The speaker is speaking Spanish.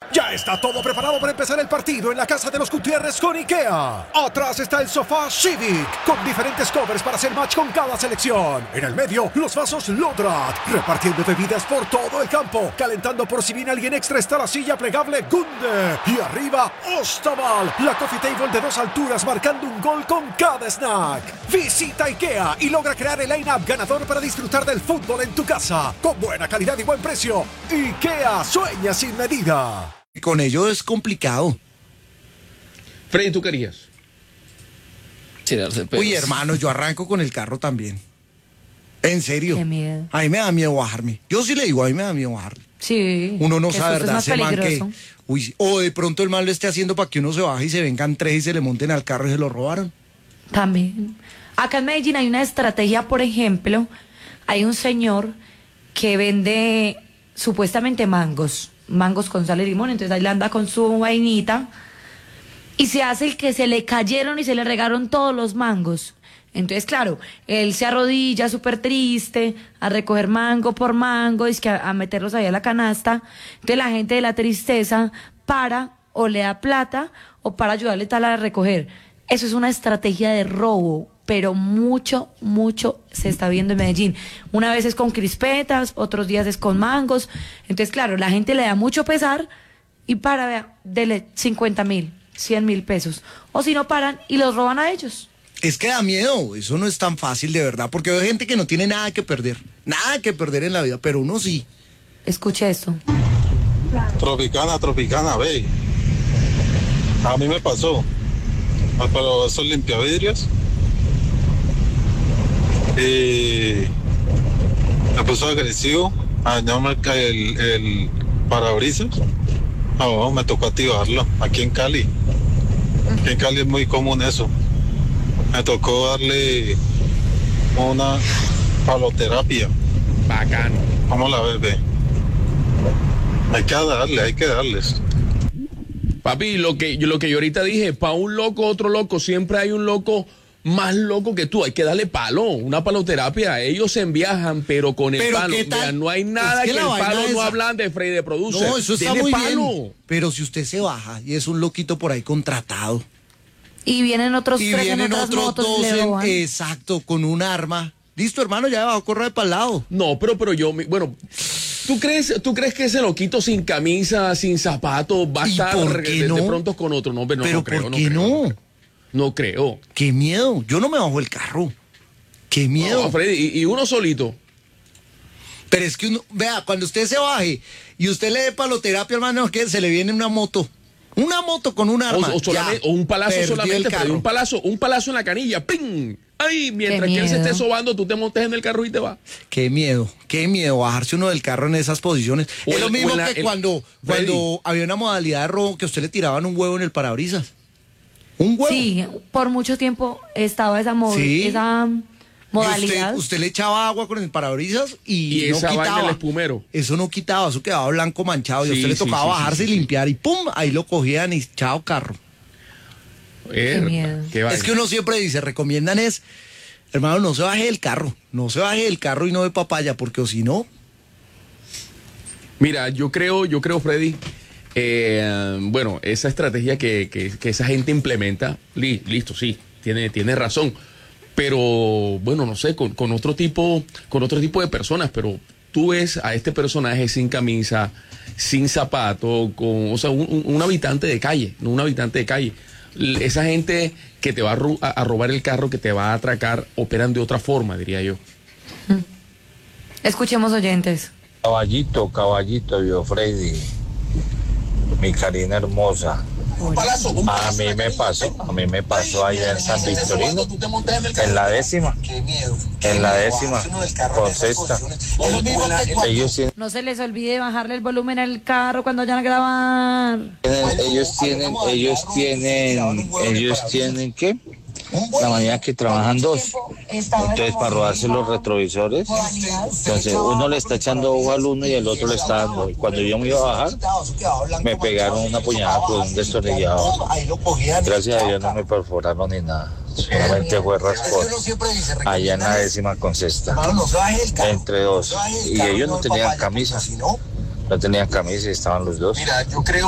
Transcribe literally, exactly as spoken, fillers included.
Ya está todo preparado para empezar el partido en la casa de los Gutiérrez con IKEA. Atrás está el sofá Civic, con diferentes covers para hacer match con cada selección. En el medio, los vasos Lodrat, repartiendo bebidas por todo el campo. Calentando por si viene alguien extra está la silla plegable Gunde. Y arriba, Ostaval, la coffee table de dos alturas marcando un gol con cada snack. Visita IKEA y logra crear el line-up ganador para disfrutar del fútbol en tu casa. Con buena calidad y buen precio. IKEA, sueña sin medida. Con ello es complicado. Freddy, ¿tú querías? Tirarse pedos. Uy, hermano, yo arranco con el carro también. En serio. Qué miedo. A mí me da miedo bajarme. Yo sí le digo, a mí me da miedo bajarme. Sí. Uno no que sabe, eso es ¿verdad? más Ese man que, peligroso. uy, o de pronto el mal lo esté haciendo para que uno se baje y se vengan tres y se le monten al carro y se lo robaron. También. Acá en Medellín hay una estrategia, por ejemplo, hay un señor que vende supuestamente mangos, mangos con sal y limón, entonces ahí le anda con su vainita y se hace el que se le cayeron y se le regaron todos los mangos. Entonces, claro, él se arrodilla súper triste a recoger mango por mango y es que a, a meterlos ahí a la canasta. Entonces la gente de la tristeza para o le da plata o para ayudarle tal a recoger. Eso es una estrategia de robo, pero mucho, mucho se está viendo en Medellín. Una vez es con crispetas, otros días es con mangos. Entonces, claro, la gente le da mucho pesar y para, vea, dele cincuenta mil, cien mil pesos. O si no paran y los roban a ellos. Es que da miedo, eso no es tan fácil de verdad, porque hay gente que no tiene nada que perder, nada que perder en la vida, pero uno sí. Escuche esto. Tropicana, Tropicana, ve. A mí me pasó. Ah, pero esos limpiavidrios. Y me puso agresivo a dañarme el, el parabrisas. No, me tocó activarlo aquí en Cali. Aquí en Cali es muy común eso. Me tocó darle una paloterapia. Bacano. Vamos a ver, ve. Hay que darle, hay que darles. Papi, lo que, lo que yo ahorita dije, para un loco, otro loco, siempre hay un loco más loco que tú. Hay que darle palo, una paloterapia. Ellos se enviajan, pero con el Pero palo. ¿qué tal? Vean, no hay nada Es que que, la el vaina palo esa- no hablan de Freddy de Producer. No, eso está Dele muy palo. bien. Pero si usted se baja y es un loquito por ahí contratado Y vienen otros y tres en vienen otras otros motos y dos, le en- roban. exacto, con un arma. Listo, hermano, ya bajó, corre para el lado. No, pero, pero yo, mi- bueno, ¿tú crees, ¿tú crees que ese loquito sin camisa, sin zapatos, va a ¿Y estar por qué de, no? de pronto con otro? No, pero no, Pero no creo, ¿por no qué creo, no? no creo. No creo. Qué miedo, yo no me bajo el carro. Qué miedo. No, Freddy, y, y uno solito. Pero es que uno, vea, cuando usted se baje y usted le dé paloterapia, hermano, que se le viene una moto. Una moto con un O, arma. o solamente- ya, o un palazo perdió solamente, el Freddy, carro. un palazo, un palazo en la canilla, ¡ping! Ay, mientras que él se miedo. esté sobando, tú te montes en el carro y te vas. Qué miedo, qué miedo bajarse uno del carro en esas posiciones. O es el- lo o mismo en la- que el- cuando, Freddy. cuando había una modalidad de robo que a usted le tiraban un huevo en el parabrisas. Un huevo. Sí, por mucho tiempo estaba esa, mo- Sí. esa Y modalidad. Usted, usted le echaba agua con el parabrisas y, Y no esa vaina quitaba. el espumero. Eso no quitaba, eso quedaba blanco manchado. Y a Sí, usted le sí, tocaba sí, bajarse sí, y sí. limpiar y ¡pum! Ahí lo cogían y chao carro. Qué miedo. Es que uno siempre dice, recomiendan es, hermano, no se baje del carro. No se baje del carro y no de papaya, porque o si no, Mira, yo creo, yo creo, Freddy, eh, bueno, esa estrategia que, que- que esa gente implementa, li- listo, sí, tiene, tiene razón. Pero, bueno, no sé, con, con otro tipo, con otro tipo de personas, pero tú ves a este personaje sin camisa, sin zapato, con, o sea, un, un- un habitante de calle, no un habitante de calle. L- Esa gente que te va a, ro- a- a robar el carro, que te va a atracar, operan de otra forma, diría yo. Escuchemos oyentes. Caballito, caballito, yo Freddy, mi Karina hermosa. A mí me pasó, a mí me pasó allá en San Victorino, en la décima, en la décima, con sexta. Ellos tienen, No se les olvide bajarle el volumen al carro cuando vayan a grabar. ellos tienen, ellos tienen, ellos tienen ¿qué? La manera que trabajan dos. Entonces, para robarse los retrovisores, entonces uno le está echando ojo al uno y el otro le está dando. Y cuando yo me iba a bajar, me pegaron una puñalada con un destornillador. Gracias a Dios no me perforaron ni nada. Solamente fue raspón. Allá en la décima con sexta. Entre dos. Y ellos no tenían camisa. No tenían camisa y estaban los dos.